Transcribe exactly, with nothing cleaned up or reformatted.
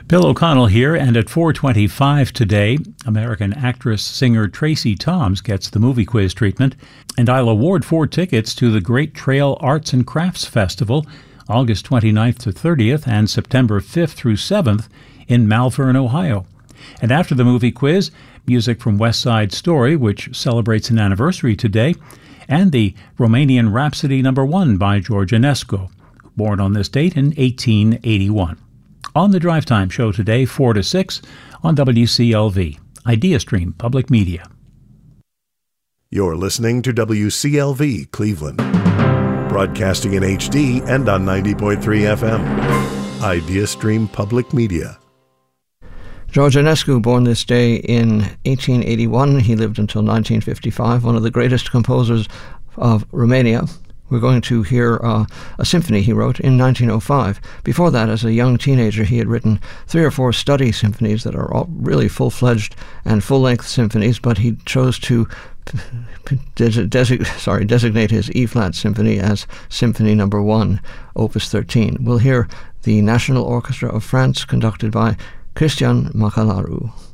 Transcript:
Bill O'Connell here, and at four twenty-five today, American actress-singer Tracy Toms gets the movie quiz treatment, and I'll award four tickets to the Great Trail Arts and Crafts Festival, August twenty-ninth to thirtieth and September fifth through seventh in Malvern, Ohio. And after the movie quiz, music from West Side Story, which celebrates an anniversary today, and the Romanian Rhapsody Number One by George Enescu, born on this date in eighteen eighty-one. On the Drive Time Show today, four to six, on W C L V, IdeaStream Public Media. You're listening to W C L V Cleveland, broadcasting in H D and on ninety point three F M. IdeaStream Public Media. George Enescu, born this day in eighteen eighty-one. He lived until nineteen fifty-five, one of the greatest composers of Romania. We're going to hear uh, a symphony he wrote in nineteen oh five. Before that, as a young teenager, he had written three or four study symphonies that are all really full-fledged and full-length symphonies, but he chose to Desi- desi- sorry, designate his E-flat symphony as Symphony Number One, Opus thirteen. We'll hear the National Orchestra of France, conducted by Christian Macalaru.